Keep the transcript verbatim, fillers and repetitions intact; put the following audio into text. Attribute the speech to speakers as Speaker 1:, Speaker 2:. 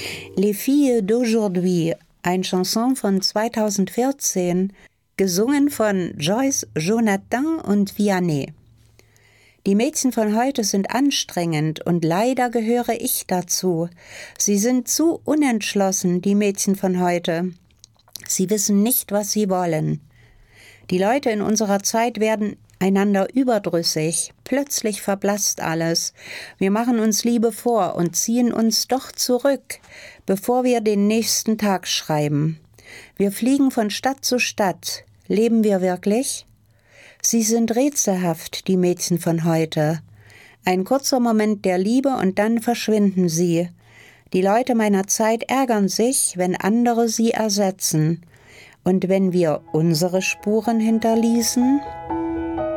Speaker 1: Les Filles d'aujourd'hui, eine Chanson von zweitausendvierzehn, gesungen von Joyce, Jonathan und Vianney. Die Mädchen von heute sind anstrengend und leider gehöre ich dazu. Sie sind zu unentschlossen, die Mädchen von heute. Sie wissen nicht, was sie wollen. Die Leute in unserer Zeit werden einander überdrüssig. Plötzlich verblasst alles. Wir machen uns Liebe vor und ziehen uns doch zurück, bevor wir den nächsten Tag schreiben. Wir fliegen von Stadt zu Stadt. Leben wir wirklich? Sie sind rätselhaft, die Mädchen von heute. Ein kurzer Moment der Liebe und dann verschwinden sie. Die Leute meiner Zeit ärgern sich, wenn andere sie ersetzen. Und wenn wir unsere Spuren hinterließen?